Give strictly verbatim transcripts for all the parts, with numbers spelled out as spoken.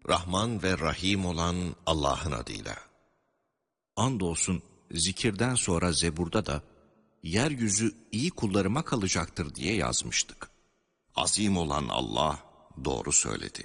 Rahman ve Rahim olan Allah'ın adıyla. Andolsun zikirden sonra Zebur'da da yeryüzü iyi kullarıma kalacaktır diye yazmıştık. Azim olan Allah doğru söyledi.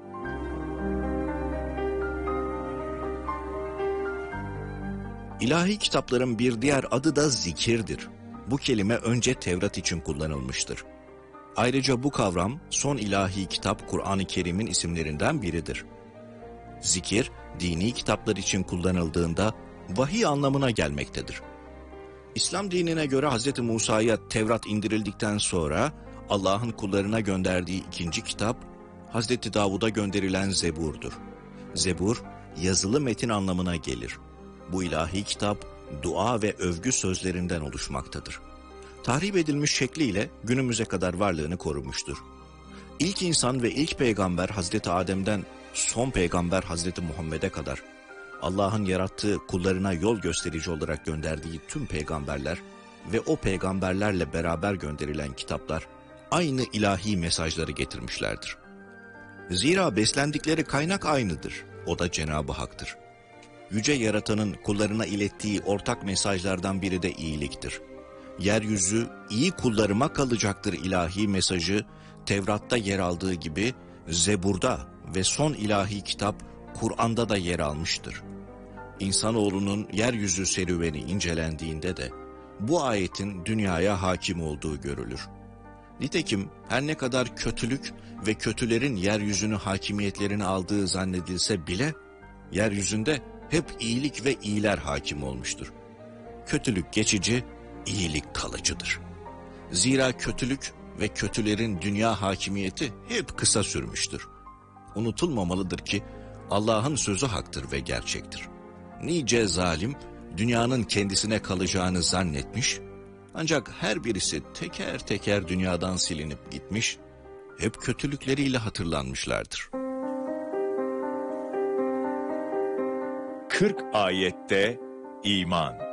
İlahi kitapların bir diğer adı da zikirdir. Bu kelime önce Tevrat için kullanılmıştır. Ayrıca bu kavram son ilahi kitap Kur'an-ı Kerim'in isimlerinden biridir. Zikir, dini kitaplar için kullanıldığında vahiy anlamına gelmektedir. İslam dinine göre Hz. Musa'ya Tevrat indirildikten sonra Allah'ın kullarına gönderdiği ikinci kitap Hz. Davud'a gönderilen Zebur'dur. Zebur, yazılı metin anlamına gelir. Bu ilahi kitap dua ve övgü sözlerinden oluşmaktadır. Tahrip edilmiş şekliyle günümüze kadar varlığını korumuştur. İlk insan ve ilk peygamber Hazreti Adem'den son peygamber Hazreti Muhammed'e kadar Allah'ın yarattığı kullarına yol gösterici olarak gönderdiği tüm peygamberler ve o peygamberlerle beraber gönderilen kitaplar aynı ilahi mesajları getirmişlerdir. Zira beslendikleri kaynak aynıdır, o da Cenab-ı Hak'tır. Yüce Yaratan'ın kullarına ilettiği ortak mesajlardan biri de iyiliktir. Yeryüzü iyi kullarıma kalacaktır ilahi mesajı Tevrat'ta yer aldığı gibi Zebur'da ve son ilahi kitap Kur'an'da da yer almıştır. İnsanoğlunun yeryüzü serüveni incelendiğinde de bu ayetin dünyaya hakim olduğu görülür. Nitekim her ne kadar kötülük ve kötülerin yeryüzünü hakimiyetlerini aldığı zannedilse bile yeryüzünde hep iyilik ve iyiler hakim olmuştur. Kötülük geçici, iyilik kalıcıdır. Zira kötülük ve kötülerin dünya hakimiyeti hep kısa sürmüştür. Unutulmamalıdır ki Allah'ın sözü haktır ve gerçektir. Nice zalim dünyanın kendisine kalacağını zannetmiş, ancak her birisi teker teker dünyadan silinip gitmiş, hep kötülükleriyle hatırlanmışlardır. kırk ayette iman.